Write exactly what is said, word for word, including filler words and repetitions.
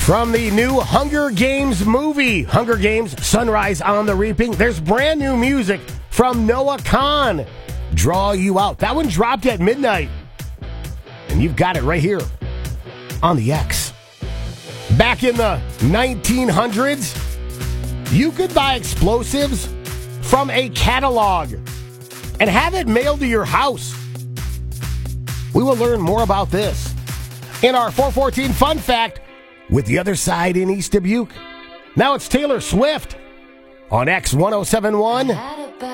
From the new Hunger Games movie, Hunger Games Sunrise on the Reaping, there's brand new music from Noah Kahan, Draw You Out. That one dropped at midnight, and you've got it right here on the X. Back in the nineteen hundreds, you could buy explosives from a catalog and have it mailed to your house. We will learn more about this in our four fourteen Fun Fact with The Other Side in East Dubuque. Now it's Taylor Swift on X one oh seven point one.